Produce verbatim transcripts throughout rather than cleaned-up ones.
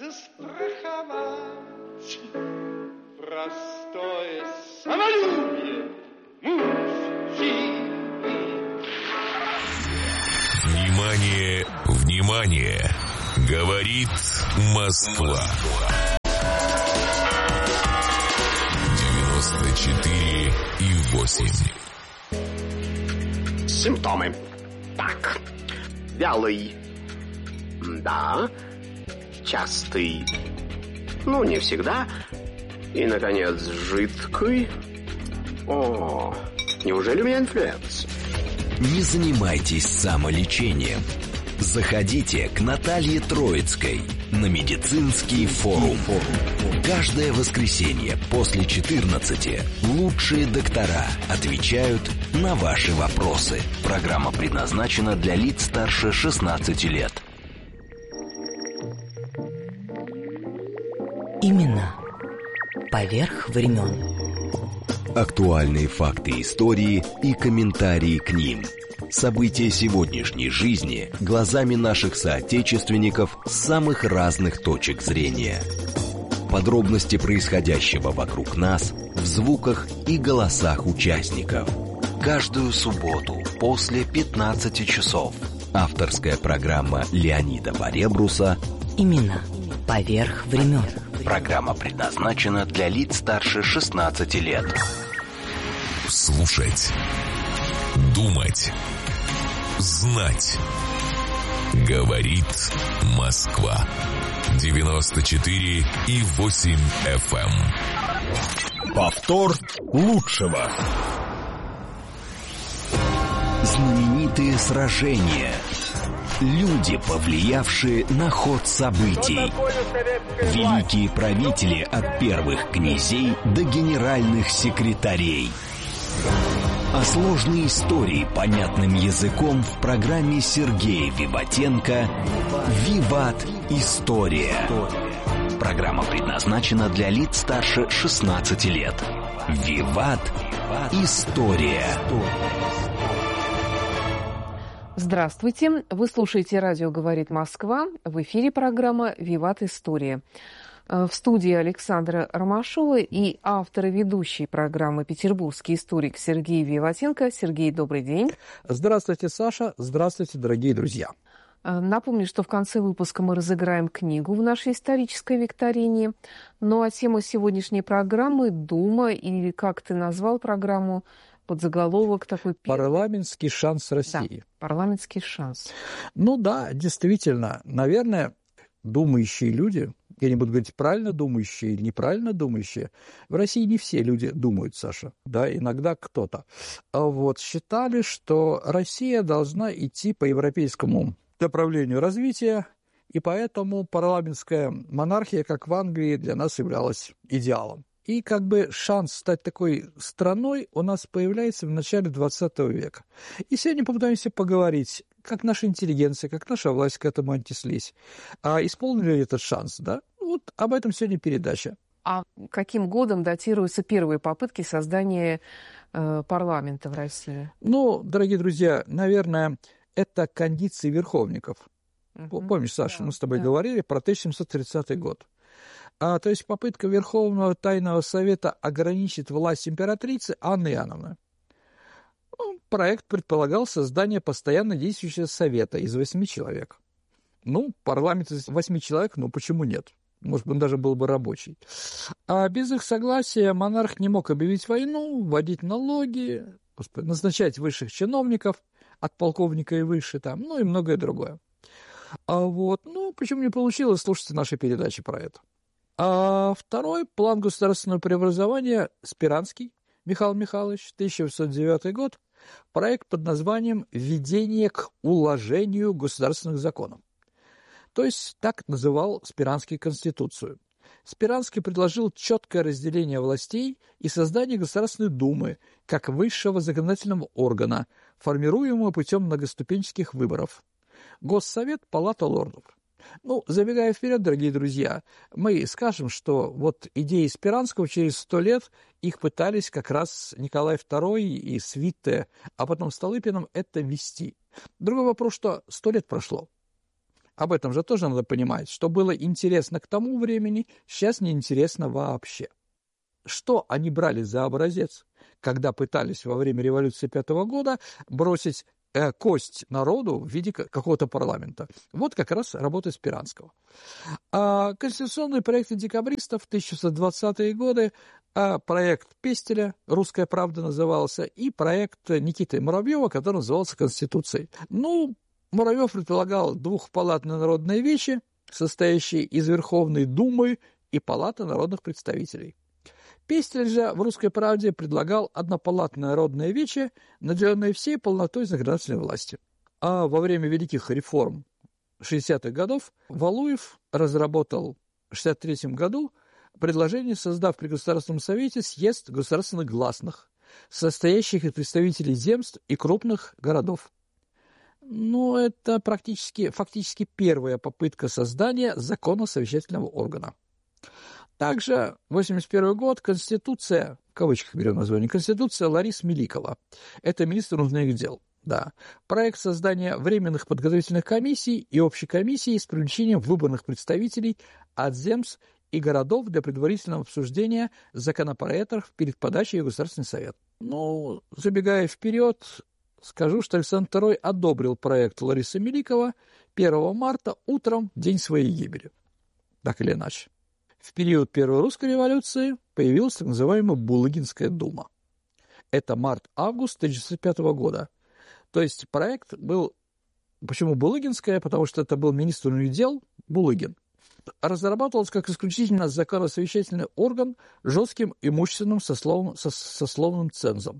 застраховать. Простое самолюбие мужчины. Внимание, внимание! Говорит Москва. девяносто четыре и восемь. Симптомы. Так. Вялый. Да. Частый. Ну, не всегда. И, наконец, жидкий. О, неужели у меня инфлюенс? Не занимайтесь самолечением. Заходите к Наталье Троицкой на медицинский форум. Каждое воскресенье после четырнадцати лучшие доктора отвечают на ваши вопросы. Программа предназначена для лиц старше шестнадцати лет. Именно поверх времен. Актуальные факты истории и комментарии к ним. События сегодняшней жизни глазами наших соотечественников с самых разных точек зрения. Подробности происходящего вокруг нас в звуках и голосах участников. Каждую субботу после пятнадцати часов. Авторская программа Леонида Поребруса Именно поверх времен. Программа предназначена для лиц старше шестнадцати лет. Слушать, думать, знать. Говорит Москва. девяносто четыре и восемь эф эм. Повтор лучшего. Знаменитые сражения. Люди, повлиявшие на ход событий. Великие правители от первых князей до генеральных секретарей. А сложные истории понятным языком в программе Сергея Виватенко «Виват. История». Программа предназначена для лиц старше шестнадцати лет. «Виват. История». Здравствуйте. Вы слушаете радио «Говорит Москва». В эфире программа «Виват. История». В студии Александра Ромашова и автор и ведущий программы петербургский историк Сергей Виватенко. Сергей, добрый день. Здравствуйте, Саша. Здравствуйте, дорогие друзья. Напомню, что в конце выпуска мы разыграем книгу в нашей исторической викторине. Ну а тема сегодняшней программы – Дума, или как ты назвал программу, подзаголовок такой... Парламентский шанс России. Да, парламентский шанс. Ну да, действительно, наверное, думающие люди, я не буду говорить правильно думающие или неправильно думающие, в России не все люди думают, Саша, да, иногда кто-то. Вот, считали, что Россия должна идти по европейскому направлению развития, и поэтому парламентская монархия, как в Англии, для нас являлась идеалом. И как бы шанс стать такой страной у нас появляется в начале двадцатого века. И сегодня попытаемся поговорить, как наша интеллигенция, как наша власть к этому отнеслись. А исполнили ли этот шанс, да? Вот об этом сегодня передача. А каким годом датируются первые попытки создания э, парламента в России? Ну, дорогие друзья, наверное, это кондиции верховников. Угу. Помнишь, Саша, да, мы с тобой да. говорили про тысяча семьсот тридцатый год. А, то есть попытка Верховного Тайного Совета ограничить власть императрицы Анны Иоанновны. Ну, проект предполагал создание постоянно действующего совета из восьми человек. Ну, парламент из восьми человек, ну почему нет? Может, он даже был бы рабочий. А без их согласия монарх не мог объявить войну, вводить налоги, назначать высших чиновников, от полковника и выше, там, ну и многое другое. А вот, ну, почему не получилось, слушайте наши передачи про это. А второй план государственного преобразования Спиранский Михаил Михайлович, тысяча восемьсот девятый год, проект под названием «Введение к уложению государственных законов». То есть так называл Спиранский Конституцию. Спиранский предложил четкое разделение властей и создание Государственной Думы как высшего законодательного органа, формируемого путем многоступенчатых выборов. Госсовет – Палата лордов. Ну, забегая вперед, дорогие друзья, мы скажем, что вот идеи Спиранского через сто лет их пытались как раз Николай второй и свита, а потом Столыпиным это ввести. Другой вопрос, что сто лет прошло. Об этом же тоже надо понимать, что было интересно к тому времени, сейчас неинтересно вообще. Что они брали за образец, когда пытались во время революции пятого года бросить э, кость народу в виде какого-то парламента? Вот как раз работа Спиранского. А конституционные проекты декабристов тысяча девятьсот двадцатые годы, а проект Пестеля, «Русская правда» назывался, и проект Никиты Муравьева, который назывался «Конституцией». Ну, Муравьев предполагал двухпалатные народные вечи, состоящие из Верховной Думы и Палаты народных представителей. Пестель же в «Русской правде» предлагал однопалатное народное вече, наделенное всей полнотой законодательной власти. А во время великих реформ шестидесятых годов Валуев разработал в шестьдесят третьем году предложение, создав при Государственном совете съезд государственных гласных, состоящих из представителей земств и крупных городов. Но это практически, фактически первая попытка создания законно-совещательного органа. Также восемьдесят первый год, Конституция, в кавычках берем название, Конституция Ларисы Меликова. Это министр внутренних дел. Да. Проект создания временных подготовительных комиссий и общей комиссии с привлечением выборных представителей от земств и городов для предварительного обсуждения законопроектов перед подачей в Государственный совет. Ну, забегая вперед, скажу, что Александр второй одобрил проект Ларисы Меликова первого марта утром, день своей гибели. Так или иначе. В период Первой русской революции появилась так называемая Булыгинская дума. Это март-август тысяча девятьсот пятого года. То есть проект был... Почему Булыгинская? Потому что это был министр внутренних дел Булыгин. Разрабатывался как исключительно законосовещательный орган с жестким имущественным сословным, со, сословным цензом.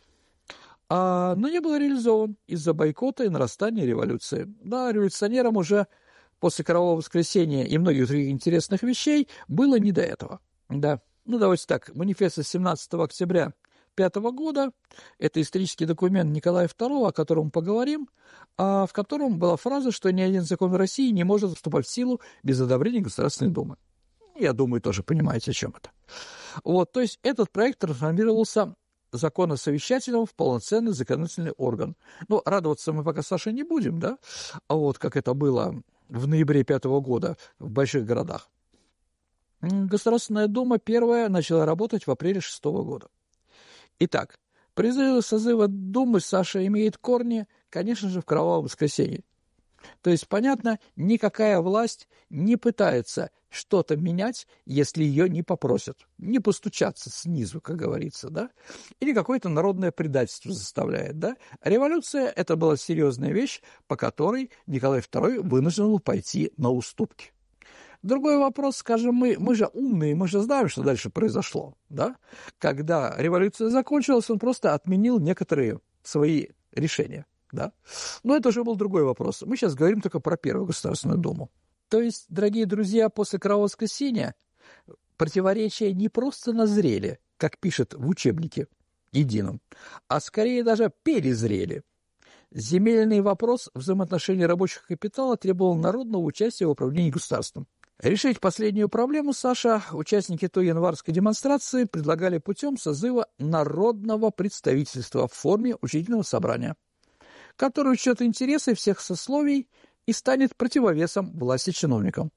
А, но не был реализован из-за бойкота и нарастания революции. Да, революционерам уже после Кровавого воскресенья и многих других интересных вещей было не до этого. Да. Ну, давайте так. Манифест семнадцатого октября пятого года – это исторический документ Николая второго, о котором мы поговорим, а в котором была фраза, что ни один закон в России не может вступать в силу без одобрения Государственной Думы. Я думаю, тоже понимаете, о чем это. Вот, то есть этот проект трансформировался законосовещательным в полноценный законодательный орган. Ну, радоваться мы пока, Саша, не будем, да? А вот как это было в ноябре пятого года в больших городах. Государственная Дума первая начала работать в апреле шестого года. Итак, призыв созыва Думы, Саша, имеет корни, конечно же, в Кровавом воскресенье. То есть, понятно, никакая власть не пытается что-то менять, если ее не попросят. Не постучаться снизу, как говорится, да? Или какое-то народное предательство заставляет, да? Революция – это была серьезная вещь, по которой Николай второй вынужден был пойти на уступки. Другой вопрос, скажем, мы, мы же умные, мы же знаем, что дальше произошло, да? Когда революция закончилась, он просто отменил некоторые свои решения. Да? Но это уже был другой вопрос. Мы сейчас говорим только про Первую Государственную Думу. То есть, дорогие друзья, после Кровавого воскресенья противоречия не просто назрели, как пишет в учебнике едином, а скорее даже перезрели. Земельный вопрос взаимоотношений рабочих капитала требовал народного участия в управлении государством. Решить последнюю проблему, Саша, участники той январской демонстрации предлагали путем созыва народного представительства в форме учредительного собрания, который учтет интересы всех сословий и станет противовесом власти чиновникам.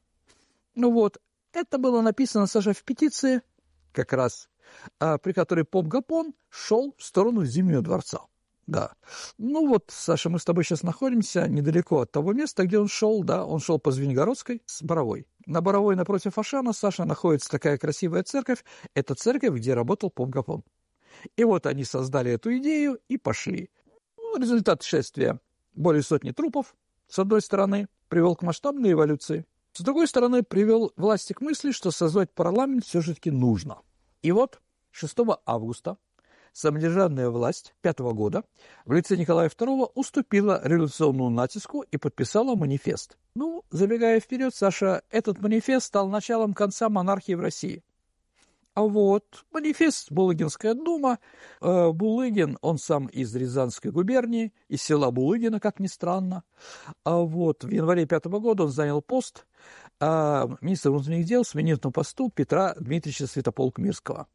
Ну вот, это было написано, Саша, в петиции, как раз, а, при которой поп Гапон шел в сторону Зимнего дворца. Да. Ну вот, Саша, мы с тобой сейчас находимся недалеко от того места, где он шел, да, он шел по Звенигородской с Боровой. На Боровой напротив Ашана, Саша, находится такая красивая церковь, это церковь, где работал поп Гапон. И вот они создали эту идею и пошли. Результат шествия более сотни трупов, с одной стороны, привел к масштабной революции. С другой стороны, привел власти к мысли, что создать парламент все-таки нужно. И вот шестого августа самодержавная власть пятого года в лице Николая второго уступила революционному натиску и подписала манифест. Ну, забегая вперед, Саша, этот манифест стал началом конца монархии в России. А вот манифест Булыгинская дума. Э, Булыгин, он сам из Рязанской губернии, из села Булыгина, как ни странно. А вот в январе пятого года он занял пост э, министра внутренних дел, сменив на посту Петра Дмитриевича Святополк-Мирского.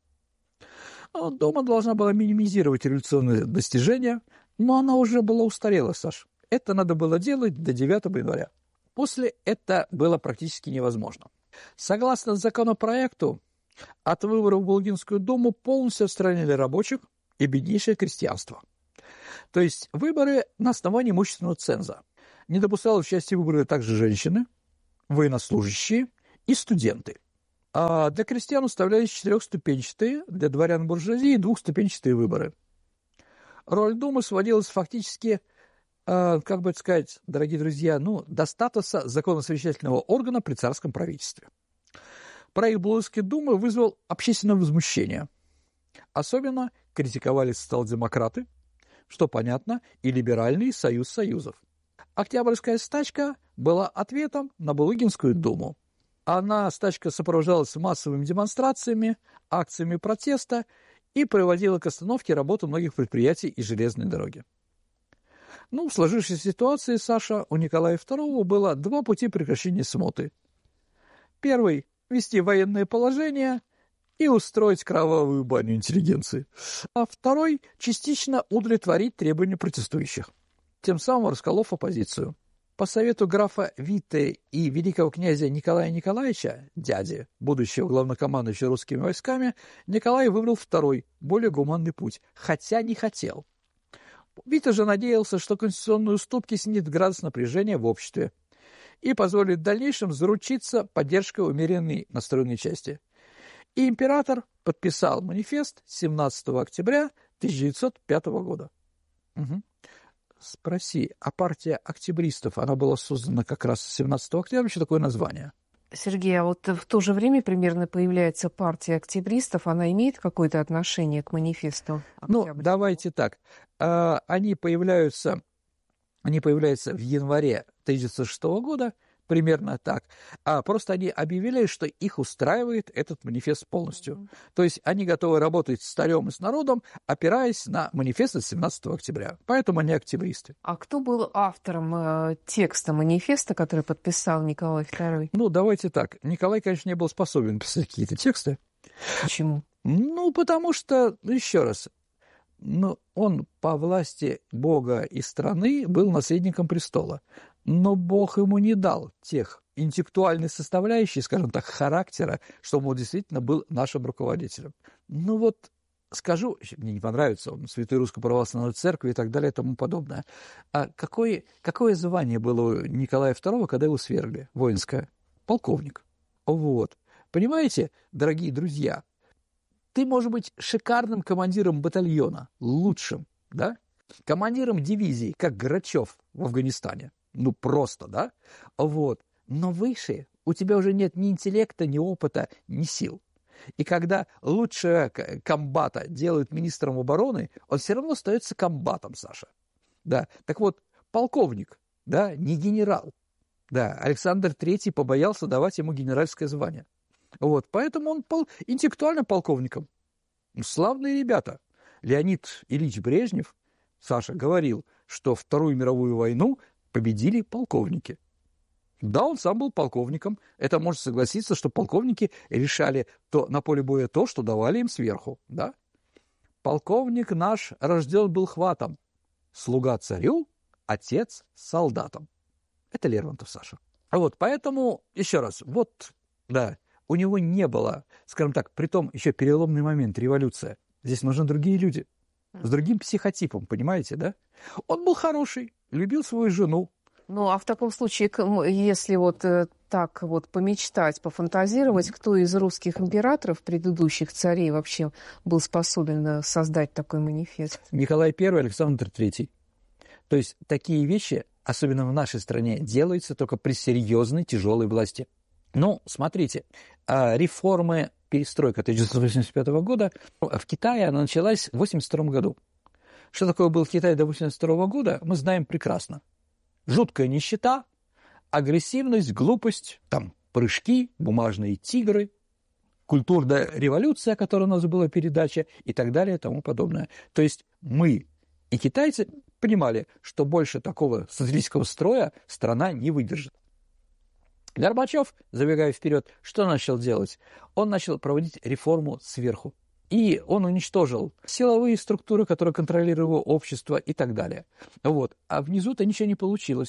Дума должна была минимизировать революционные достижения, но она уже была устарела, Саш. Это надо было делать до девятого января. После это было практически невозможно. Согласно законопроекту, от выборов в Булгинскую думу полностью отстранили рабочих и беднейшее крестьянство. То есть выборы на основании имущественного ценза. Не допускалось участия в выборах также женщины, военнослужащие и студенты. А для крестьян уставлялись четырехступенчатые, для дворян буржуазии двухступенчатые выборы. Роль думы сводилась фактически, э, как бы сказать, дорогие друзья, ну, до статуса законосовещательного органа при царском правительстве. Проект Булгинской думы вызвал общественное возмущение. Особенно критиковали социал-демократы, что понятно, и либеральный союз союзов. Октябрьская стачка была ответом на Булгинскую думу. Она, стачка, сопровождалась массовыми демонстрациями, акциями протеста и приводила к остановке работы многих предприятий и железной дороги. Ну, в сложившейся ситуации, Саша, у Николая второго было два пути прекращения смуты. Первый – ввести военное положение и устроить кровавую баню интеллигенции. А второй – частично удовлетворить требования протестующих, тем самым расколов оппозицию. По совету графа Витте и великого князя Николая Николаевича, дяди, будущего главнокомандующего русскими войсками, Николай выбрал второй, более гуманный путь, хотя не хотел. Витте же надеялся, что конституционные уступки снизят градус напряжения в обществе и позволит в дальнейшем заручиться поддержкой умеренной настроенной части. И император подписал манифест семнадцатого октября тысяча девятьсот пятого года. Угу. Спроси, а партия октябристов, она была создана как раз семнадцатого октября, что такое название? Сергей, а вот в то же время примерно появляется партия октябристов, она имеет какое-то отношение к манифесту? Ну, давайте так. Они появляются, они появляются в январе тысяча девятьсот шестого года, примерно так. А просто они объявили, что их устраивает этот манифест полностью. Mm-hmm. То есть они готовы работать с царем и с народом, опираясь на манифест от семнадцатого октября. Поэтому они октябристы. А кто был автором э, текста манифеста, который подписал Николай второй? Ну, давайте так. Николай, конечно, не был способен писать какие-то тексты. Почему? Ну, потому что, еще раз, ну, он по власти Бога и страны был наследником престола. Но Бог ему не дал тех интеллектуальной составляющей, скажем так, характера, чтобы он действительно был нашим руководителем. Ну вот, скажу, мне не понравится, он Святой Русской Православной Церкви и так далее и тому подобное. А какое, какое звание было у Николая второго, когда его свергли? Воинское. Полковник. Вот. Понимаете, дорогие друзья, ты можешь быть шикарным командиром батальона, лучшим, да? Командиром дивизии, как Грачев в Афганистане. Ну, просто, да? Вот. Но выше у тебя уже нет ни интеллекта, ни опыта, ни сил. И когда лучшего комбата делают министром обороны, он все равно остается комбатом, Саша. Да. Так вот, полковник, да, не генерал. Да, Александр третий побоялся давать ему генеральское звание. Вот. Поэтому он был интеллектуальным полковником. Славные ребята. Леонид Ильич Брежнев, Саша, говорил, что Вторую мировую войну победили полковники. Да, он сам был полковником. Это можно согласиться, что полковники решали то, на поле боя то, что давали им сверху. Да? Полковник наш рожден был хватом. Слуга царю, отец солдатам. Это Лермонтов, Саша. Вот, поэтому, еще раз, вот, да, у него не было, скажем так, притом еще переломный момент, революция. Здесь нужны другие люди. С другим психотипом, понимаете, да? Он был хороший, любил свою жену. Ну, а в таком случае, если вот так вот помечтать, пофантазировать, кто из русских императоров, предыдущих царей, вообще был способен создать такой манифест? Николай Первый, Александр Третий. То есть такие вещи, особенно в нашей стране, делаются только при серьезной, тяжелой власти. Ну, смотрите, реформы, перестройка тысяча девятьсот восемьдесят пятого года, в Китае она началась в восемьдесят втором году. Что такое был Китай до восемьдесят второго года, мы знаем прекрасно. Жуткая нищета, агрессивность, глупость, там прыжки, бумажные тигры, культурная революция, о которой у нас была передача, и так далее, и тому подобное. То есть мы и китайцы понимали, что больше такого социалистического строя страна не выдержит. Горбачев, забегая вперед, что начал делать? Он начал проводить реформу сверху. И он уничтожил силовые структуры, которые контролировали общество и так далее. Вот. А внизу-то ничего не получилось.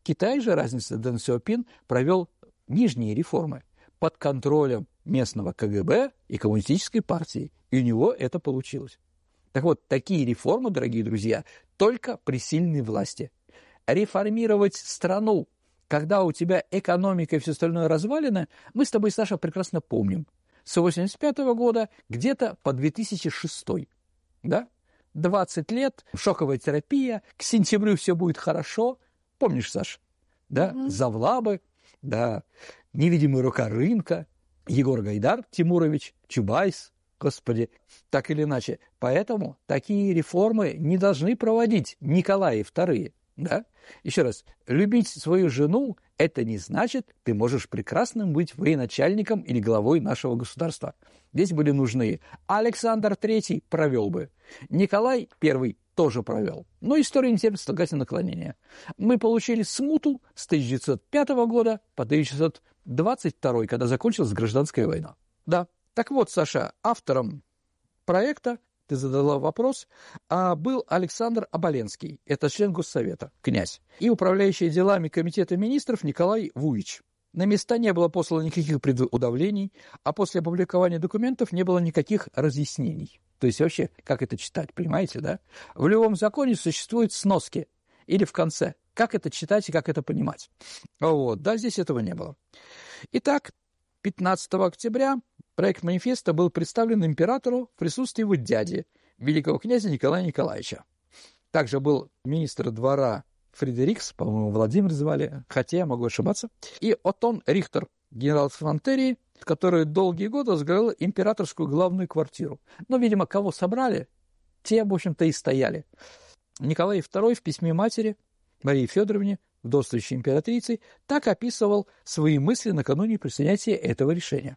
Китай же, разница, Дэн Сяопин провел нижние реформы под контролем местного ка гэ бэ и коммунистической партии, и у него это получилось. Так вот, такие реформы, дорогие друзья, только при сильной власти. Реформировать страну, когда у тебя экономика и все остальное развалено, мы с тобой, Саша, прекрасно помним. С восемьдесят пятого года где-то по две тысячи шестой, да? двадцать лет, шоковая терапия, к сентябрю все будет хорошо. Помнишь, Саша? Да, mm-hmm. Завлабы, да, невидимая рука рынка, Егор Гайдар Тимурович, Чубайс, господи, так или иначе. Поэтому такие реформы не должны проводить Николаи вторые, да? Еще раз, любить свою жену – это не значит, ты можешь прекрасным быть военачальником или главой нашего государства. Здесь были нужны. Александр Третий провел бы. Николай Первый тоже провел. Но история не терпит слагательного наклонения. Мы получили смуту с тысяча девятьсот пятого года по тысяча девятьсот двадцать второй, когда закончилась гражданская война. Да. Так вот, Саша, автором проекта, ты задала вопрос, а был Александр Оболенский, это член Госсовета, князь, и управляющий делами Комитета министров Николай Вуич. На места не было послано никаких предуведомлений, а после опубликования документов не было никаких разъяснений. То есть вообще, как это читать, понимаете, да? В любом законе существуют сноски или в конце. Как это читать и как это понимать. Вот, да, здесь этого не было. Итак, пятнадцатого октября проект манифеста был представлен императору в присутствии его дяди, великого князя Николая Николаевича. Также был министр двора Фредерикс, по-моему, Владимир звали, хотя я могу ошибаться, и Оттон Рихтер, генерал инфантерии, который долгие годы возглавлял императорскую главную квартиру. Но, видимо, кого собрали, те, в общем-то, и стояли. Николай второй в письме матери Марии Федоровне, вдовствующей императрицей, так описывал свои мысли накануне принятия этого решения.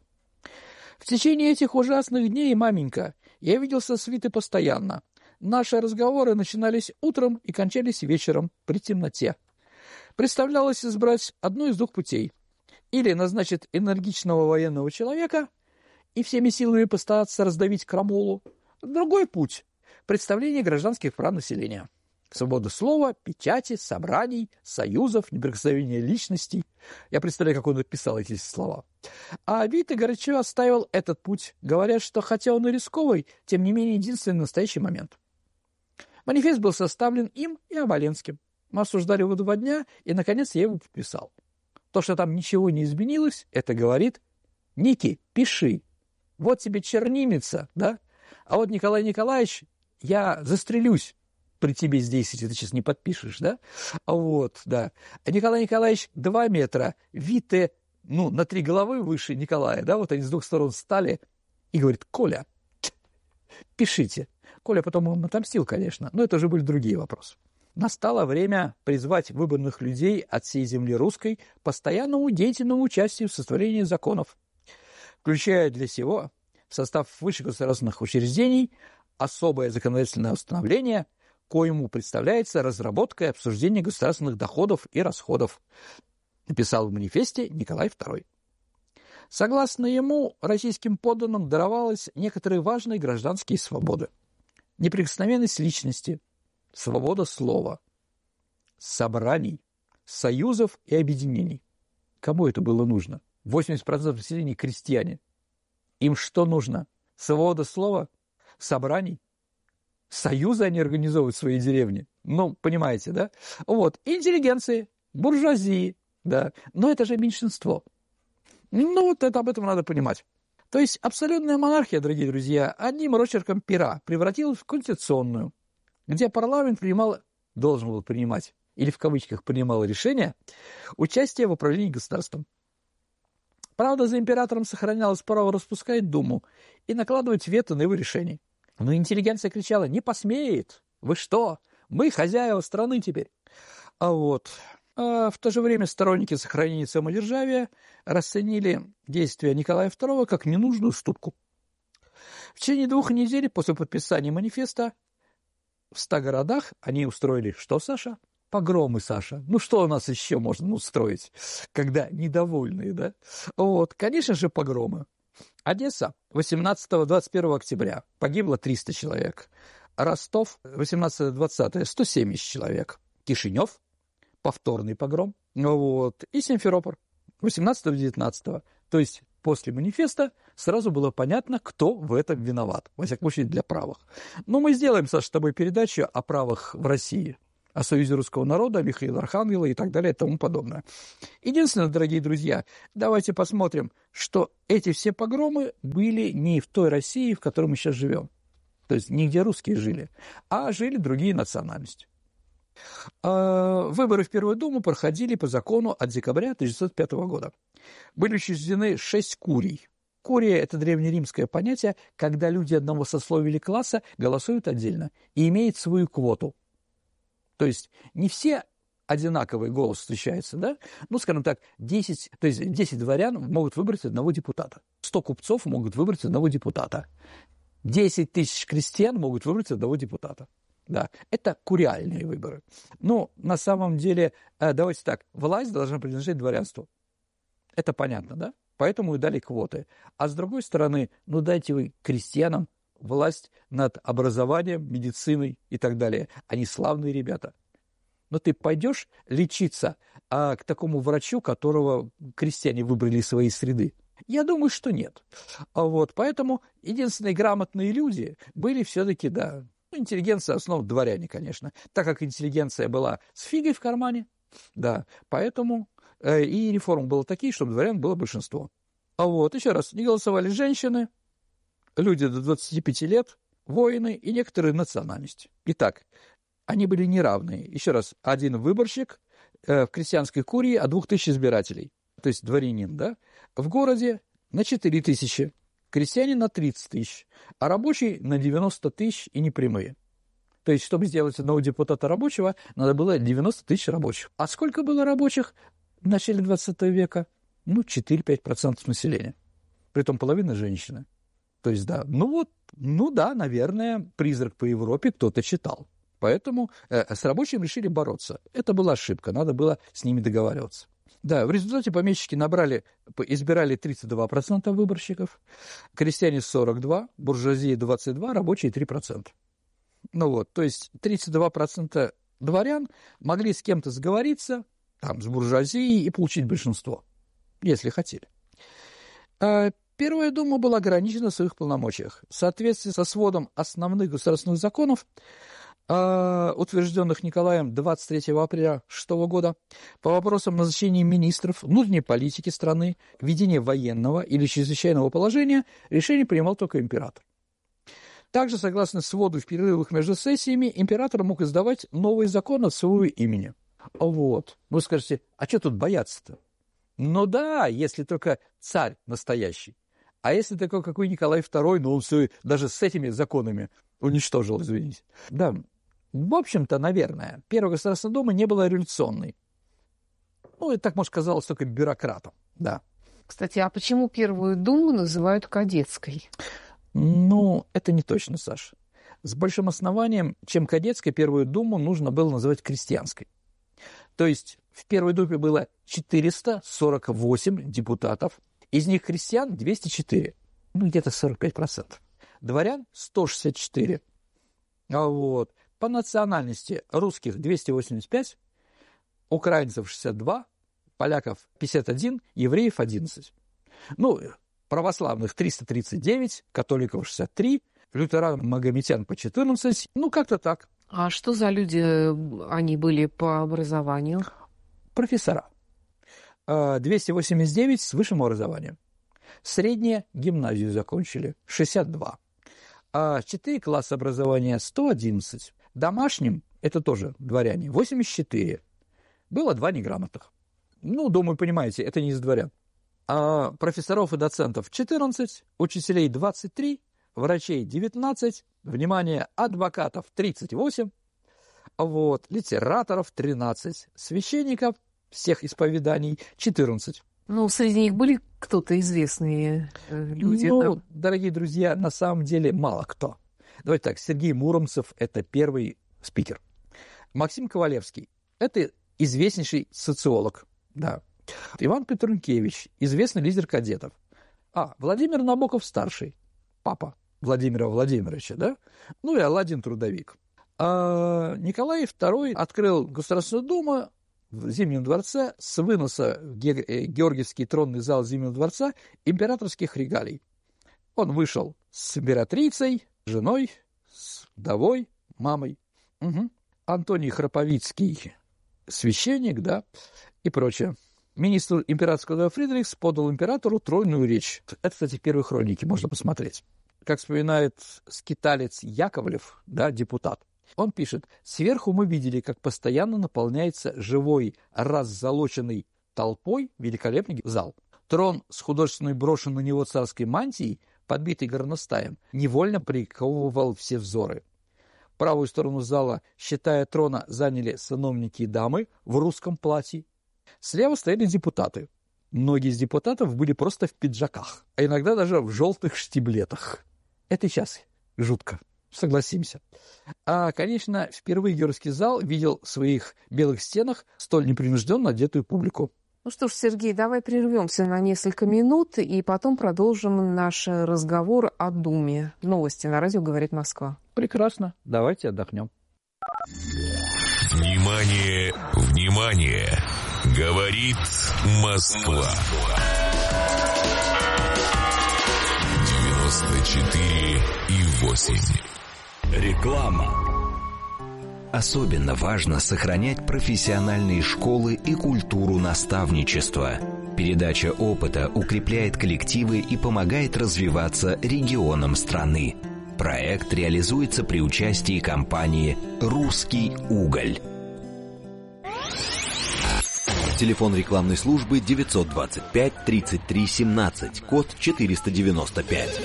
В течение этих ужасных дней, маменька, я виделся с Витой постоянно. Наши разговоры начинались утром и кончались вечером при темноте. Представлялось избрать одну из двух путей. Или назначить энергичного военного человека и всеми силами постараться раздавить крамолу. Другой путь – представление гражданских прав населения. Свобода слова, печати, собраний, союзов, неприкосновение личностей. Я представляю, как он написал эти слова. А Вита горячо оставил этот путь, говоря, что хотя он и рисковый, тем не менее единственный настоящий момент. Манифест был составлен им и Оболенским. Мы обсуждали его два дня, и, наконец, я его подписал. То, что там ничего не изменилось, это говорит: Ники, пиши. Вот тебе чернильница, да? А вот, Николай Николаевич, я застрелюсь при тебе здесь, если ты сейчас не подпишешь, да? Вот, да. Николай Николаевич два метра, Вите, ну, на три головы выше Николая, да? Вот они с двух сторон встали и говорит: Коля, пишите. Коля потом ему отомстил, конечно, но это уже были другие вопросы. Настало время призвать выборных людей от всей земли русской к постоянному деятельному участию в составлении законов, включая для сего в состав высших государственных учреждений особое законодательное установление, коему представляется разработка и обсуждение государственных доходов и расходов, написал в манифесте Николай второй. Согласно ему, российским подданным даровалось некоторые важные гражданские свободы: неприкосновенность личности, свобода слова, собраний, союзов и объединений. Кому это было нужно? восемьдесят процентов населения крестьяне. Им что нужно? Свобода слова, собраний, союзы они организовывают в своей деревне. Ну, понимаете, да? Вот, интеллигенции, буржуазии, да. Но это же меньшинство. Ну, вот это об этом надо понимать. То есть абсолютная монархия, дорогие друзья, одним росчерком пера превратилась в конституционную, где парламент принимал, должен был принимать, или в кавычках принимал решение, участие в управлении государством. Правда, за императором сохранялось право распускать Думу и накладывать вето на его решение. Но интеллигенция кричала: не посмеет! Вы что? Мы хозяева страны теперь. А вот... А в то же время сторонники сохранения самодержавия расценили действия Николая второго как ненужную уступку. В течение двух недель после подписания манифеста в ста городах они устроили что, Саша? Погромы, Саша. Ну что у нас еще можно устроить, когда недовольные, да? Вот, конечно же, погромы. Одесса восемнадцатого-двадцать первого октября погибло триста человек. Ростов восемнадцатое-двадцатое сто семьдесят человек. Кишинев повторный погром, вот, и Симферополь восемнадцатого-девятнадцатого. То есть после манифеста сразу было понятно, кто в этом виноват, во всяком случае для правых. Но мы сделаем, Саша, с тобой передачу о правых в России, о Союзе русского народа, Михаила Архангела и так далее и тому подобное. Единственное, дорогие друзья, давайте посмотрим, что эти все погромы были не в той России, в которой мы сейчас живем. То есть не где русские жили, а жили другие национальности. Выборы в Первую Думу проходили по закону от декабря тысяча девятьсот пятого года. Были учреждены шесть курий. Курия – это древнеримское понятие, когда люди одного сословия или класса голосуют отдельно и имеют свою квоту. То есть не все одинаковый голос встречается, да? Ну, скажем так, десять, то есть десять дворян могут выбрать одного депутата, сто купцов могут выбрать одного депутата, десять тысяч крестьян могут выбрать одного депутата. Да, это куриальные выборы. Но на самом деле, давайте так, власть должна принадлежать дворянству. Это понятно, да? Поэтому и дали квоты. А с другой стороны, ну дайте вы крестьянам власть над образованием, медициной и так далее. Они славные ребята. Но ты пойдешь лечиться а, к такому врачу, которого крестьяне выбрали из своей среды? Я думаю, что нет. А вот, поэтому единственные грамотные люди были все-таки, да, интеллигенция, в основном дворяне, конечно, так как интеллигенция была с фигой в кармане, да, поэтому э, и реформы были такие, чтобы дворян было большинство. А вот, еще раз, не голосовали женщины, люди до двадцати пяти лет, воины и некоторые национальности. Итак, они были неравные. Еще раз, один выборщик э, в крестьянской курии от двух тысяч избирателей, то есть дворянин, да, в городе на четыре тысячи, крестьянин на тридцать тысяч, а рабочий на девяносто тысяч и непрямые. То есть, чтобы сделать одного депутата рабочего, надо было девяносто тысяч рабочих. А сколько было рабочих в начале двадцатого века? Ну, четыре-пять процентов населения. Притом половина женщины. То есть, да, ну вот, ну да, наверное, «Призрак по Европе» кто-то читал. Поэтому э, с рабочим решили бороться. Это была ошибка, надо было с ними договариваться. Да, в результате помещики набрали, избирали тридцать два процента выборщиков, крестьяне сорок два процента, буржуазия двадцать два процента, рабочие три процента. Ну вот, то есть тридцать два процента дворян могли с кем-то сговориться, там, с буржуазией и получить большинство, если хотели. А Первая дума была ограничена в своих полномочиях. В соответствии со сводом основных государственных законов, утвержденных Николаем двадцать третьего апреля шестого года, по вопросам назначения министров, внутренней политики страны, введения военного или чрезвычайного положения, решение принимал только император. Также, согласно своду, в перерывах между сессиями император мог издавать новые законы от своего имени. Вот. Вы скажете, а что тут бояться-то? Ну да, если только царь настоящий. А если такой, какой Николай второй, ну он все даже с этими законами уничтожил, извините. Да, в общем-то, наверное, Первая Государственная Дума не была революционной. Ну, и так, может, казалось только бюрократом, да. Кстати, а почему Первую Думу называют кадетской? Ну, это не точно, Саша. С большим основанием, чем кадетской, Первую Думу нужно было называть крестьянской. То есть в Первой Думе было четыреста сорок восемь депутатов, из них крестьян двести четыре, ну, где-то сорок пять процентов. Дворян сто шестьдесят четыре. А вот по национальности русских двести восемьдесят пять, украинцев шестьдесят два, поляков пятьдесят один, евреев одиннадцать. Ну, православных триста тридцать девять, католиков шестьдесят три, лютеран-магометян по четырнадцать. Ну, как-то так. А что за люди они были по образованию? Профессора. двести восемьдесят девять с высшим образованием. Среднее гимназию закончили шестьдесят два. А четыре класса образования сто одиннадцать. Домашним, это тоже дворяне, восемьдесят четыре. Было два неграмотных. Ну, думаю, понимаете, это не из дворян. А профессоров и доцентов четырнадцать, учителей двадцать три, врачей девятнадцать, внимание, адвокатов тридцать восемь, вот, литераторов тринадцать, священников всех исповеданий четырнадцать. Ну, среди них были кто-то известные люди? Ну, там? Дорогие друзья, на самом деле мало кто. Давайте так, Сергей Муромцев – это первый спикер. Максим Ковалевский – это известнейший социолог, да. Иван Петрункевич – известный лидер кадетов. А, Владимир Набоков-старший, папа Владимира Владимировича, да? Ну и Аладдин Трудовик. А Николай второй открыл Государственную Думу в Зимнем дворце с выноса в Георгиевский тронный зал Зимнего дворца императорских регалий. Он вышел с императрицей, женой, с вдовой, мамой. Угу. Антоний Храповицкий, священник, да, и прочее. Министр императорского Фридрихс подал императору тройную речь. Это, кстати, в первой хронике, можно посмотреть. Как вспоминает скиталец Яковлев, да, депутат, он пишет: «Сверху мы видели, как постоянно наполняется живой, раззолоченной толпой великолепный зал. Трон с художественной брошен на него царской мантией, подбитый горностаем, невольно приковывал все взоры. Правую сторону зала, считая трона, заняли сановники и дамы в русском платье. Слева стояли депутаты. Многие из депутатов были просто в пиджаках, а иногда даже в желтых штиблетах. Это и сейчас жутко, согласимся. А, конечно, впервые Георгиевский зал видел в своих белых стенах столь непринужденно одетую публику». Ну что ж, Сергей, давай прервемся на несколько минут и потом продолжим наш разговор о Думе. Новости на радио «Говорит Москва». Прекрасно. Давайте отдохнем. Внимание, внимание! Говорит Москва. девяносто четыре и восемь. Реклама. Особенно важно сохранять профессиональные школы и культуру наставничества. Передача опыта укрепляет коллективы и помогает развиваться регионам страны. Проект реализуется при участии компании «Русский уголь». Телефон рекламной службы девятьсот двадцать пять тридцать три семнадцать, код четыреста девяносто пять.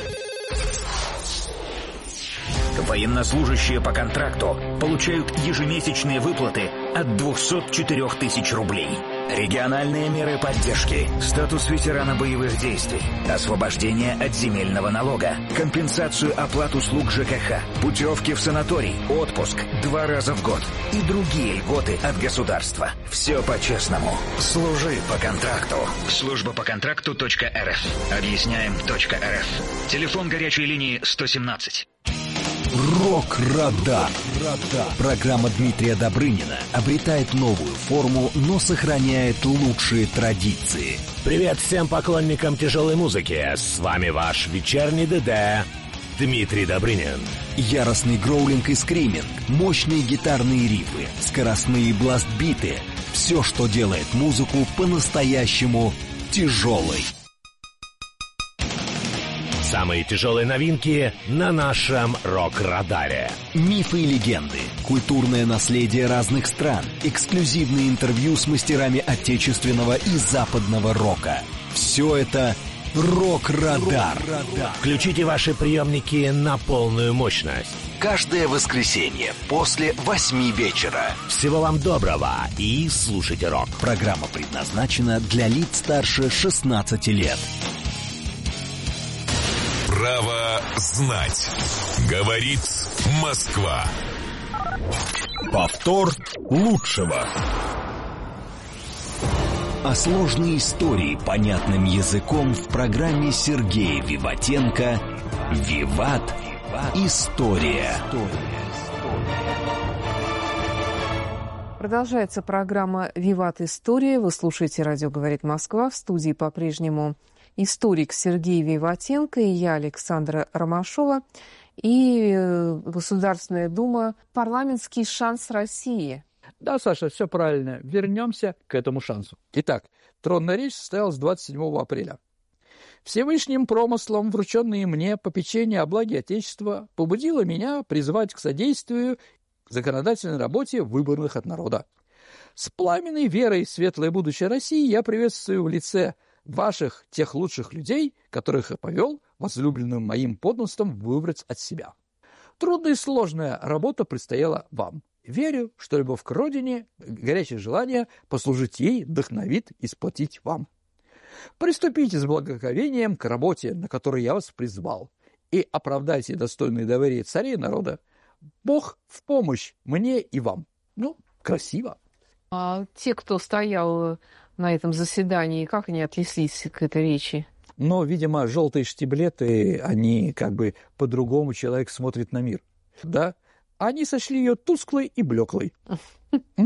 Военнослужащие по контракту получают ежемесячные выплаты от двухсот четырёх тысяч рублей. Региональные меры поддержки, статус ветерана боевых действий, освобождение от земельного налога, компенсацию оплат услуг ЖКХ, путевки в санаторий, отпуск два раза в год и другие льготы от государства. Все по-честному. Служи по контракту. Служба по контракту .рф. Объясняем .рф. Телефон горячей линии сто семнадцать. Рок-радар. Программа Дмитрия Добрынина обретает новую форму, но сохраняет лучшие традиции. Привет всем поклонникам тяжелой музыки. С вами ваш вечерний ДД Дмитрий Добрынин. Яростный гроулинг и скриминг, мощные гитарные рифы, скоростные бластбиты. Все, что делает музыку по-настоящему тяжелой. Самые тяжелые новинки на нашем рок-радаре. Мифы и легенды, культурное наследие разных стран, эксклюзивные интервью с мастерами отечественного и западного рока. Все это рок-радар. Включите ваши приемники на полную мощность. Каждое воскресенье после восьми вечера. Всего вам доброго и слушайте рок. Программа предназначена для лиц старше шестнадцати лет. Право знать. Говорит Москва. Повтор лучшего. А сложные истории понятным языком в программе Сергея Виватенко «Виват. История». Продолжается программа «Виват. История». Вы слушаете радио «Говорит Москва». В студии по-прежнему историк Сергей Виватенко и я, Александра Ромашова. И Государственная Дума «Парламентский шанс России». Да, Саша, все правильно. Вернемся к этому шансу. Итак, тронная речь состоялась двадцать седьмого апреля. Всевышним промыслом, врученные мне попечение о благе Отечества, побудило меня призвать к содействию законодательной работе, выбранных от народа. С пламенной верой в светлое будущее России я приветствую в лице ваших, тех лучших людей, которых я повел возлюбленным моим подданством выбрать от себя. Трудная и сложная работа предстояла вам. Верю, что любовь к родине, горячее желание послужить ей вдохновит и сплотить вам. Приступите с благоговением к работе, на которую я вас призвал, и оправдайте достойные доверия царей и народа. Бог в помощь мне и вам. Ну, красиво. А те, кто стоял на этом заседании, как они отнеслись к этой речи? Но, видимо, желтые штиблеты, они как бы по-другому человек смотрит на мир. Да? Они сочли ее тусклой и блеклой.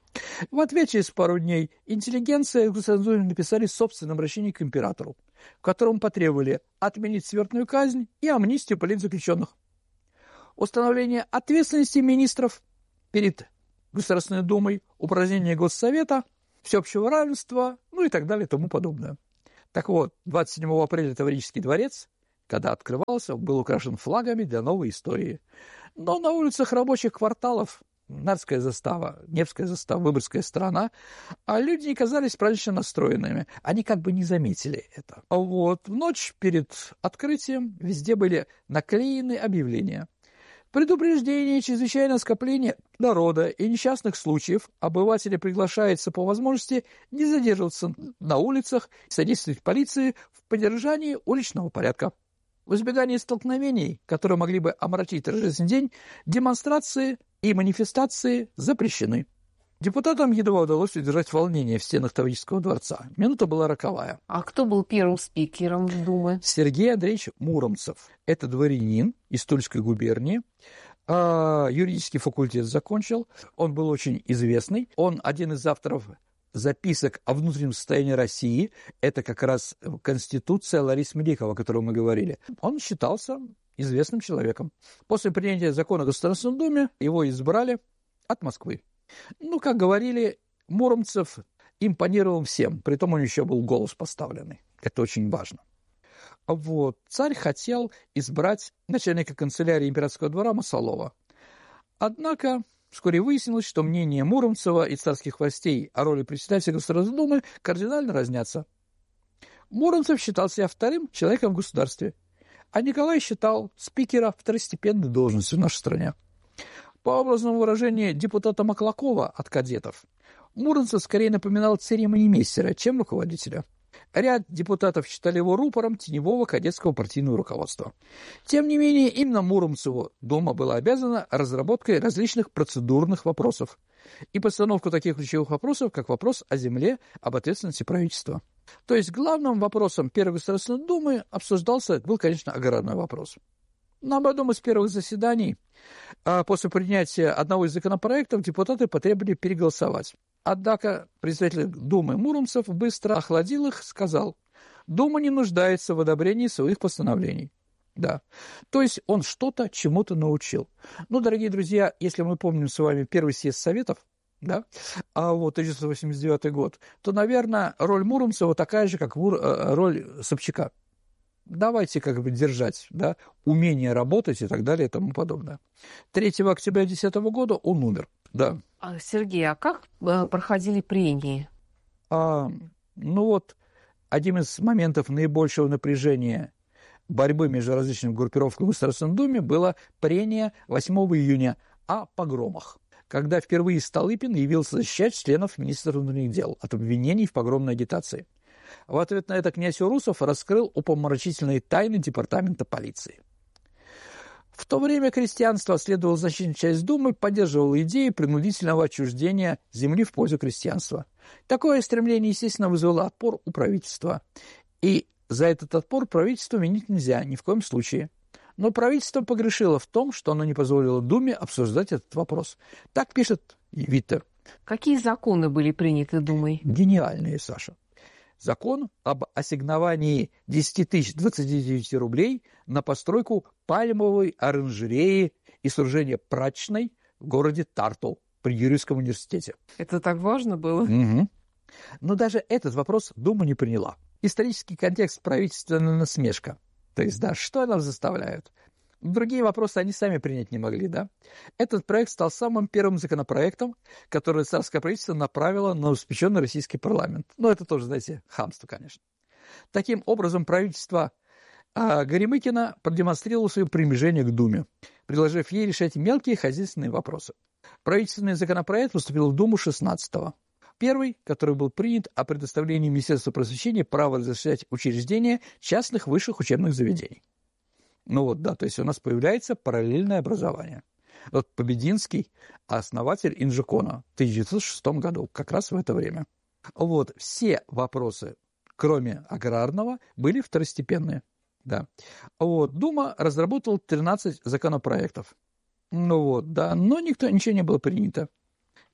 В ответ через пару дней интеллигенция и Государственная Дума написали собственное обращение к императору, в котором потребовали отменить смертную казнь и амнистию политзаключенных, установление ответственности министров перед Государственной Думой, упразднение Госсовета, всеобщего равенства, ну и так далее и тому подобное. Так вот, двадцать седьмого апреля Таврический дворец, когда открывался, был украшен флагами для новой истории. Но на улицах рабочих кварталов Нарвская застава, Невская застава, Выборгская сторона, а люди не казались празднично настроенными. Они как бы не заметили это. А вот в ночь перед открытием везде были наклеены объявления. Предупреждение чрезвычайного скопления народа и несчастных случаев обыватели приглашаются по возможности не задерживаться на улицах и содействовать полиции в поддержании уличного порядка. В избегании столкновений, которые могли бы омрачить торжественный день, демонстрации и манифестации запрещены. Депутатам едва удалось удержать волнение в стенах Таврического дворца. Минута была роковая. А кто был первым спикером Думы? Сергей Андреевич Муромцев. Это дворянин из Тульской губернии. Юридический факультет закончил. Он был очень известный. Он один из авторов записок о внутреннем состоянии России. Это как раз Конституция Ларисы Мелихова, о которой мы говорили. Он считался известным человеком. После принятия закона в Государственной Думе его избрали от Москвы. Ну, как говорили, Муромцев импонировал всем, притом у него еще был голос поставленный. Это очень важно. Вот. Царь хотел избрать начальника канцелярии императорского двора Масолова. Однако вскоре выяснилось, что мнения Муромцева и царских властей о роли председателя Государственной Думы кардинально разнятся. Муромцев считал себя вторым человеком в государстве, а Николай считал спикера второстепенной должностью в нашей стране. По образному выражению депутата Маклакова от кадетов, Муромцев скорее напоминал церемонимейстера, чем руководителя. Ряд депутатов считали его рупором теневого кадетского партийного руководства. Тем не менее, именно Муромцеву Дума была обязана разработкой различных процедурных вопросов и постановку таких ключевых вопросов, как вопрос о земле, об ответственности правительства. То есть главным вопросом Первой Государственной Думы обсуждался, был, конечно, аграрный вопрос. На одном из первых заседаний, после принятия одного из законопроектов, депутаты потребовали переголосовать. Однако председатель Думы Муромцев быстро охладил их, сказал: «Дума не нуждается в одобрении своих постановлений». Да. То есть он что-то чему-то научил. Ну, дорогие друзья, если мы помним с вами первый съезд Советов, да, а вот тысяча девятьсот восемьдесят девятый год, то, наверное, роль Муромцева такая же, как роль Собчака. Давайте как бы держать, да, умение работать и так далее и тому подобное. третьего октября две тысячи десятого года он умер, да. А, Сергей, а как проходили прения? А, ну вот, один из моментов наибольшего напряжения борьбы между различными группировками в Государственной Думе было прение восьмого июня о погромах, когда впервые Столыпин явился защищать членов Министерства внутренних дел от обвинений в погромной агитации. В ответ на это князь Урусов раскрыл упомрачительные тайны департамента полиции. В то время крестьянство, следовало значительная часть Думы, поддерживало идею принудительного отчуждения земли в пользу крестьянства. Такое стремление, естественно, вызвало отпор у правительства. И за этот отпор правительству винить нельзя ни в коем случае. Но правительство погрешило в том, что оно не позволило Думе обсуждать этот вопрос. Так пишет Виттер. Какие законы были приняты Думой? Гениальные, Саша. Закон об ассигновании десять тысяч двадцати девяти рублей на постройку пальмовой оранжереи и сооружение прачечной в городе Тарту при Юрийском университете. Это так важно было? Угу. Но даже этот вопрос Дума не приняла. Исторический контекст правительственная насмешка. То есть, да, что нас заставляют? Другие вопросы они сами принять не могли, да? Этот проект стал самым первым законопроектом, который царское правительство направило на новоиспеченный российский парламент. Ну, это тоже, знаете, хамство, конечно. Таким образом, правительство а, Горемыкина продемонстрировало свое примирение к Думе, предложив ей решать мелкие хозяйственные вопросы. Правительственный законопроект поступил в Думу шестнадцатого. Первый, который был принят, о предоставлении Министерства просвещения права разрешать учреждения частных высших учебных заведений. Ну вот, да, то есть у нас появляется параллельное образование. Вот Побединский, основатель Инжикона в тысяча девятьсот шестом году, как раз в это время. Вот, все вопросы, кроме аграрного, были второстепенные. Да. Вот, Дума разработала тринадцать законопроектов. Ну вот, да, но никто, ничего не было принято.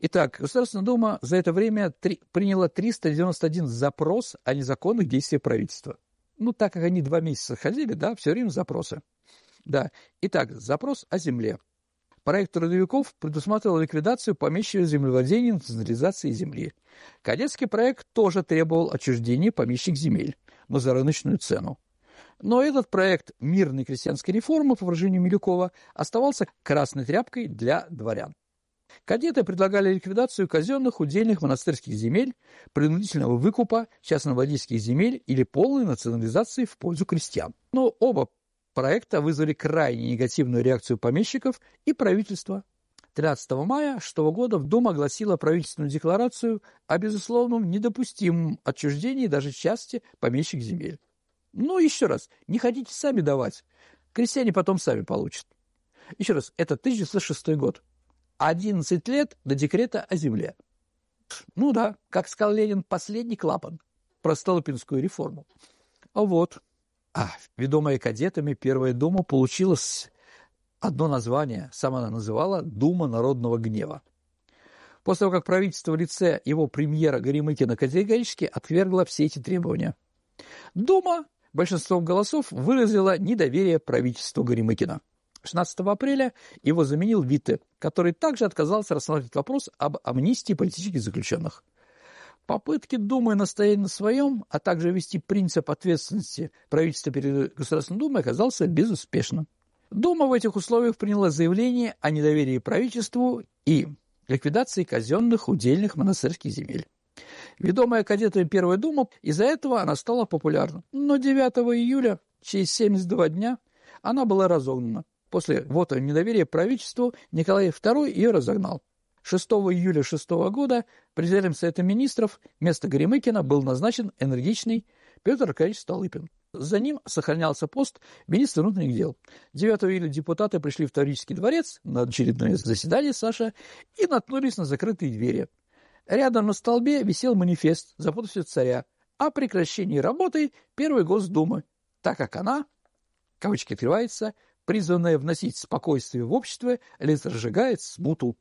Итак, Государственная Дума за это время три, приняла триста девяносто один запрос о незаконных действиях правительства. Ну, так как они два месяца ходили, да, все время запросы. Да. Итак, запрос о земле. Проект трудовиков предусматривал ликвидацию помещичьего землевладения и национализации земли. Кадетский проект тоже требовал отчуждения помещичьих земель, но за рыночную цену. Но этот проект мирной крестьянской реформы, по выражению Милюкова, оставался красной тряпкой для дворян. Кадеты предлагали ликвидацию казенных удельных монастырских земель, принудительного выкупа частновладельческих земель или полной национализации в пользу крестьян. Но оба проекта вызвали крайне негативную реакцию помещиков и правительства. тринадцатого мая шестого года Дума огласила правительственную декларацию о безусловном недопустимом отчуждении даже части помещичьих земель. Ну, еще раз, не хотите сами давать, крестьяне потом сами получат. Еще раз, это тысяча девятьсот шестой год. одиннадцать лет до декрета о земле. Ну да, как сказал Ленин, последний клапан про Столыпинскую реформу. А вот, а, ведомая кадетами, Первая Дума получила одно название, сама она называла «Дума народного гнева». После того, как правительство в лице его премьера Горемыкина категорически отвергло все эти требования. Дума большинством голосов выразила недоверие правительству Горемыкина. шестнадцатого апреля его заменил Витте, который также отказался рассматривать вопрос об амнистии политических заключенных. Попытки Думы настоять на своем, а также ввести принцип ответственности правительства перед Государственной Думой оказался безуспешным. Дума в этих условиях приняла заявление о недоверии правительству и ликвидации казенных удельных монастырских земель. Ведомая кадетами Первая Дума, из-за этого она стала популярна. Но девятого июля, через семьдесят два дня, она была разогнана. После вота недоверия правительству Николай второй ее разогнал. шестого июля шестого года председателем Совета Министров вместо Горемыкина был назначен энергичный Петр Аркадьевич Столыпин. За ним сохранялся пост министра внутренних дел. девятого июля депутаты пришли в Таврический дворец на очередное заседание, Саша, и наткнулись на закрытые двери. Рядом на столбе висел манифест за подписью царя о прекращении работы Первой Госдумы, так как она, кавычки открывается, призванная вносить спокойствие в общество, лишь разжигает смуту.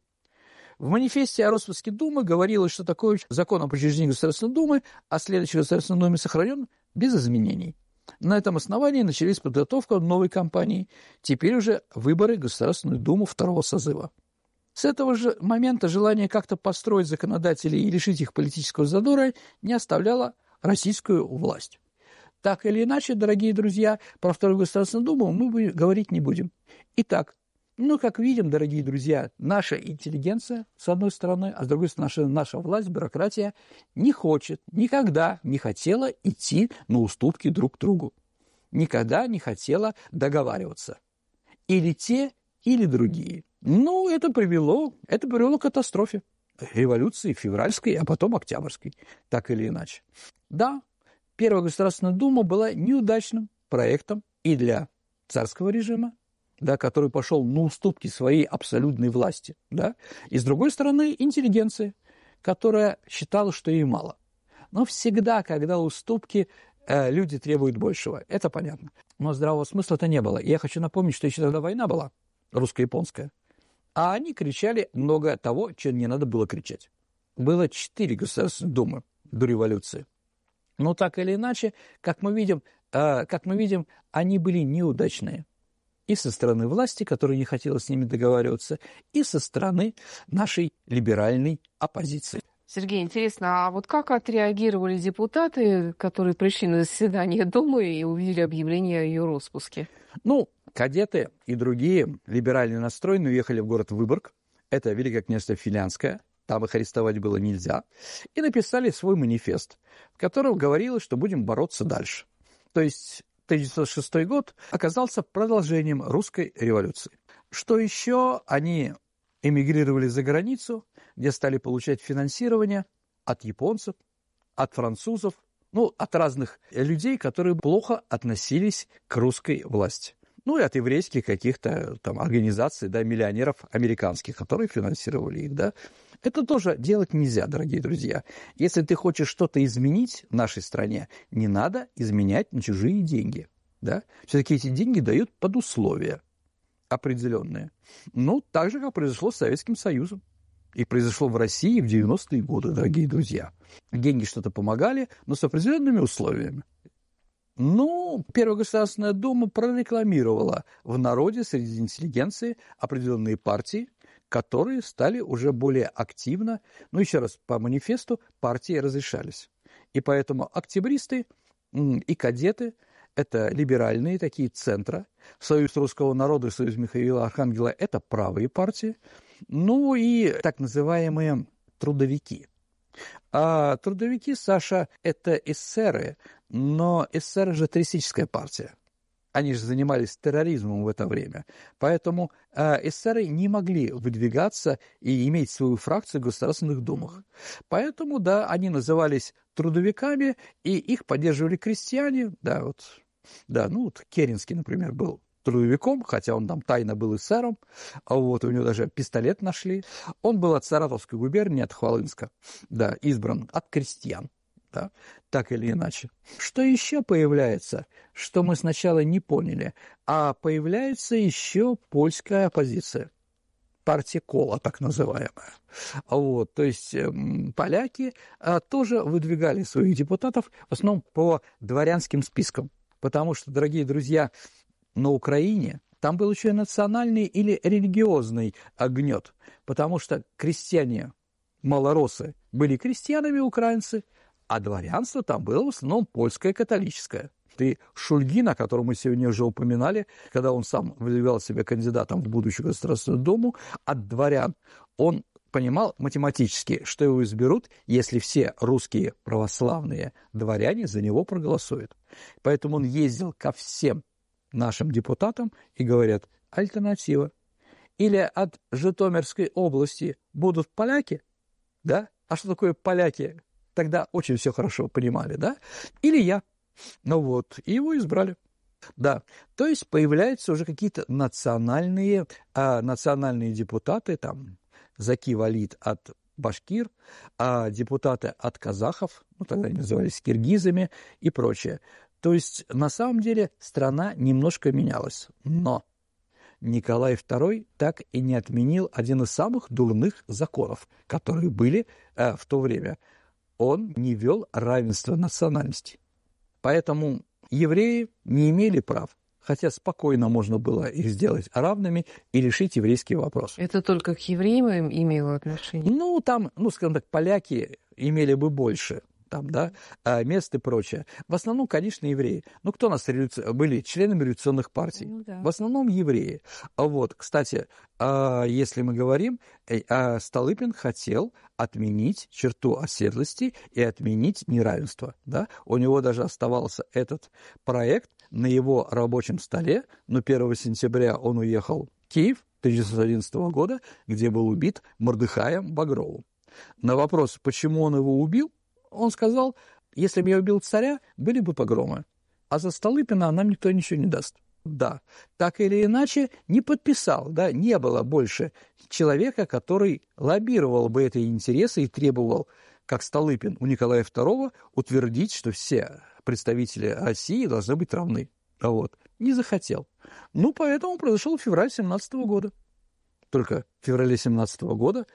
В манифесте о распуске Думы говорилось, что такой закон о учреждении Государственной Думы, а следующий Государственной Думе сохранен без изменений. На этом основании начались подготовка новой кампании, теперь уже выборы в Государственную Думу второго созыва. С этого же момента желание как-то построить законодателей и лишить их политического задора не оставляло российскую власть. Так или иначе, дорогие друзья, про Вторую Государственную Думу мы говорить не будем. Итак, ну, как видим, дорогие друзья, наша интеллигенция, с одной стороны, а с другой стороны, наша, наша власть, бюрократия, не хочет, никогда не хотела идти на уступки друг другу. Никогда не хотела договариваться. Или те, или другие. Ну, это привело, это привело к катастрофе. Революции февральской, а потом октябрьской, так или иначе. Да, Первая Государственная Дума была неудачным проектом и для царского режима, да, который пошел на уступки своей абсолютной власти, да, и, с другой стороны, интеллигенции, которая считала, что ей мало. Но всегда, когда уступки, э, люди требуют большего, это понятно. Но здравого смысла-то не было. И я хочу напомнить, что еще тогда война была, русско-японская, а они кричали много того, чего не надо было кричать. Было четыре Государственных Думы до революции. Но так или иначе, как мы видим, э, как мы видим, они были неудачные. И со стороны власти, которая не хотела с ними договариваться, и со стороны нашей либеральной оппозиции. Сергей, интересно, а вот как отреагировали депутаты, которые пришли на заседание Думы и увидели объявление о ее распуске? Ну, кадеты и другие либерально настроенные уехали в город Выборг, это Великое княжество Финляндское, там их арестовать было нельзя, и написали свой манифест, в котором говорилось, что будем бороться дальше. То есть тысяча девятьсот шестой год оказался продолжением русской революции. Что еще? Они эмигрировали за границу, где стали получать финансирование от японцев, от французов, ну, от разных людей, которые плохо относились к русской власти. Ну, и от еврейских каких-то там организаций, да, миллионеров американских, которые финансировали их, да. Это тоже делать нельзя, дорогие друзья. Если ты хочешь что-то изменить в нашей стране, не надо изменять на чужие деньги, да. Все-таки эти деньги дают под условия определенные. Ну, так же, как произошло с Советским Союзом. И произошло в России в девяностые годы, дорогие друзья. Деньги что-то помогали, но с определенными условиями. Ну, Первая Государственная Дума прорекламировала в народе, среди интеллигенции, определенные партии, которые стали уже более активно, ну, еще раз, по манифесту партии разрешались. И поэтому октябристы и кадеты – это либеральные такие центра. Союз русского народа и Союз Михаила Архангела – это правые партии. Ну и так называемые трудовики. А трудовики, Саша, это эсеры, но эсеры же террористическая партия. Они же занимались терроризмом в это время. Поэтому э, эсеры не могли выдвигаться и иметь свою фракцию в государственных думах. Поэтому, да, они назывались трудовиками, и их поддерживали крестьяне. Да, вот, да, ну вот Керенский, например, был трудовиком, хотя он там тайно был эсером, а вот у него даже пистолет нашли. Он был от Саратовской губернии, от Хвалынска, да, избран от крестьян, да, так или иначе. Что еще появляется, что мы сначала не поняли, а появляется еще польская оппозиция. Партия Кола, так называемая. Вот, то есть э, поляки э, тоже выдвигали своих депутатов, в основном по дворянским спискам, потому что, дорогие друзья, на Украине там был еще и национальный или религиозный гнет, потому что крестьяне, малороссы, были крестьянами украинцы, а дворянство там было в основном польское католическое. И Шульгин, о котором мы сегодня уже упоминали, когда он сам выдвигал себя кандидатом в будущую Государственную Думу, от дворян, он понимал математически, что его изберут, если все русские православные дворяне за него проголосуют. Поэтому он ездил ко всем нашим депутатам и говорят: альтернатива. Или от Житомирской области будут поляки, да? А что такое поляки? Тогда очень все хорошо понимали, да? Или я. Ну вот, и его избрали. Да, то есть появляются уже какие-то национальные, а, национальные депутаты, там, Заки Валид от башкир, а депутаты от казахов, ну, тогда они назывались киргизами и прочее. То есть, на самом деле, страна немножко менялась. Но Николай второй так и не отменил один из самых дурных законов, которые были э, в то время. Он не ввел равенство национальностей. Поэтому евреи не имели прав, хотя спокойно можно было их сделать равными и решить еврейский вопрос. Это только к евреям имело отношение? Ну, там, ну, скажем так, поляки имели бы больше там, да, мест и прочее. В основном, конечно, евреи. Ну, кто у нас революци... были членами революционных партий? Ну, да. В основном евреи. Вот, кстати, если мы говорим, Столыпин хотел отменить черту оседлости и отменить неравенство. Да? У него даже оставался этот проект на его рабочем столе, но первого сентября он уехал в Киев тысяча девятьсот одиннадцатого года, где был убит Мордыхаем Багровым. На вопрос, почему он его убил, он сказал: если бы я убил царя, были бы погромы, а за Столыпина нам никто ничего не даст. Да, так или иначе, не подписал, да, не было больше человека, который лоббировал бы эти интересы и требовал, как Столыпин у Николая второго, утвердить, что все представители России должны быть равны. Вот. Не захотел. Ну, поэтому произошел февраль семнадцатого года. Только в феврале семнадцатого года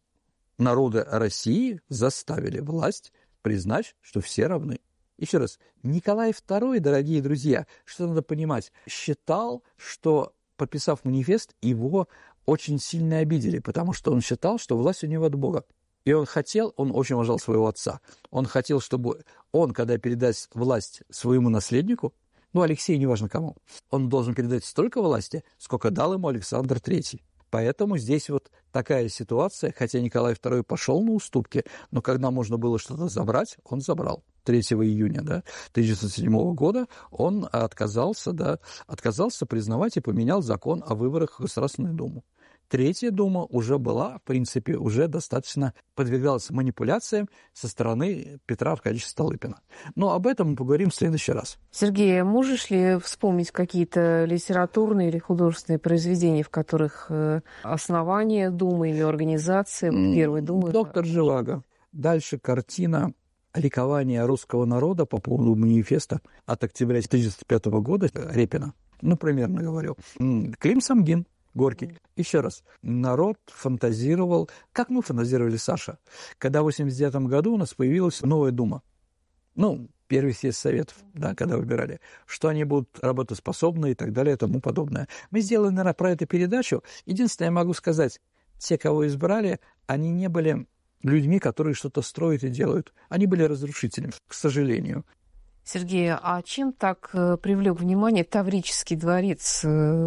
народы России заставили власть признать, что все равны. Еще раз, Николай второй, дорогие друзья, что надо понимать, считал, что, подписав манифест, его очень сильно обидели, потому что он считал, что власть у него от Бога. И он хотел, он очень уважал своего отца, он хотел, чтобы он, когда передаст власть своему наследнику, ну, Алексею, неважно кому, он должен передать столько власти, сколько дал ему Александр третий. Поэтому здесь вот такая ситуация, хотя Николай второй пошел на уступки, но когда можно было что-то забрать, он забрал. третьего июня да, тысяча девятьсот седьмого года он отказался, да, отказался признавать и поменял закон о выборах в Государственную Думу. Третья Дума уже была, в принципе, уже достаточно подвергалась манипуляциям со стороны Петра Аркадьевича Столыпина. Но об этом мы поговорим в следующий раз. Сергей, можешь ли вспомнить какие-то литературные или художественные произведения, в которых основание Думы или организации Первой Думы? Доктор Живаго. Дальше картина «Ликование русского народа» по поводу манифеста от октября тысяча девятьсот пятого года Репина. Ну, примерно говорю. Клим Самгин. Горький. Еще раз, народ фантазировал, как мы фантазировали, Саша, когда в восемьдесят девятом году у нас появилась новая Дума. Ну, первый съезд Советов, да, когда выбирали, что они будут работоспособны и так далее и тому подобное. Мы сделали, наверное, про эту передачу. Единственное, я могу сказать, те, кого избрали, они не были людьми, которые что-то строят и делают. Они были разрушителями, к сожалению. Сергей, а чем так привлек внимание Таврический дворец